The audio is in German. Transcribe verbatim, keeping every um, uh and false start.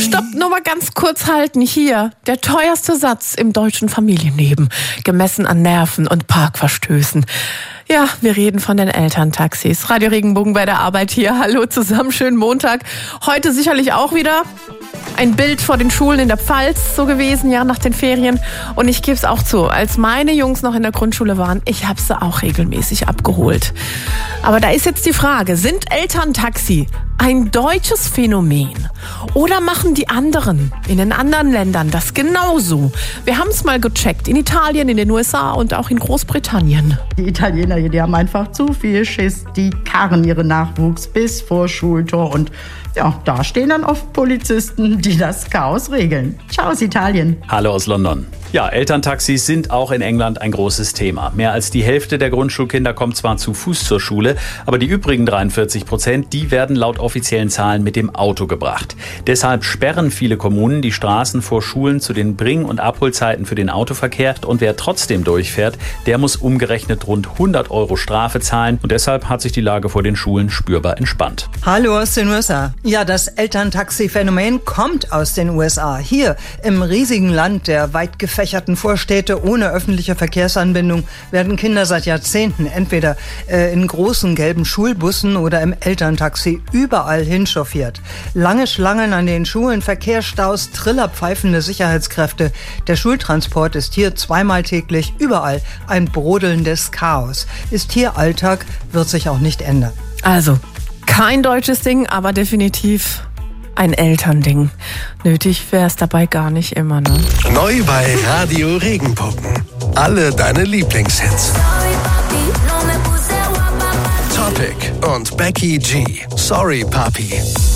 Stopp, nur mal ganz kurz halten. Hier, der teuerste Satz im deutschen Familienleben, gemessen an Nerven und Parkverstößen. Ja, wir reden von den Elterntaxis. Radio Regenbogen bei der Arbeit hier. Hallo zusammen, schönen Montag. Heute sicherlich auch wieder ein Bild vor den Schulen in der Pfalz so gewesen, ja, nach den Ferien. Und ich gebe es auch zu, als meine Jungs noch in der Grundschule waren, ich habe sie auch regelmäßig abgeholt. Aber da ist jetzt die Frage, sind Elterntaxi ein deutsches Phänomen? Oder machen die anderen in den anderen Ländern das genauso? Wir haben es mal gecheckt, in Italien, in den U S A und auch in Großbritannien. Die Italiener, die haben einfach zu viel Schiss. Die karren ihren Nachwuchs bis vor Schultor. Und ja, da stehen dann oft Polizisten, die das Chaos regeln. Ciao aus Italien. Hallo aus London. Ja, Elterntaxis sind auch in England ein großes Thema. Mehr als die Hälfte der Grundschulkinder kommt zwar zu Fuß zur Schule, aber die übrigen dreiundvierzig Prozent, die werden laut offiziellen Zahlen mit dem Auto gebracht. Deshalb sperren viele Kommunen die Straßen vor Schulen zu den Bring- und Abholzeiten für den Autoverkehr. Und wer trotzdem durchfährt, der muss umgerechnet rund hundert Euro Strafe zahlen. Und deshalb hat sich die Lage vor den Schulen spürbar entspannt. Hallo aus den U S A. Ja, das Elterntaxi-Phänomen kommt aus den U S A. Hier im riesigen Land der weit gefächerten Vorstädte ohne öffentliche Verkehrsanbindung werden Kinder seit Jahrzehnten entweder äh, in großen gelben Schulbussen oder im Elterntaxi überall hinchauffiert. Lange Schlangen an den Schulen, Verkehrsstaus, trillerpfeifende Sicherheitskräfte. Der Schultransport ist hier zweimal täglich überall ein brodelndes Chaos. Ist hier Alltag, wird sich auch nicht ändern. Also, kein deutsches Ding, aber definitiv ein Elternding. Nötig wäre es dabei gar nicht immer, ne? Neu bei Radio Regenbogen. Alle deine Lieblingshits. Topic und Becky G. Sorry, Papi.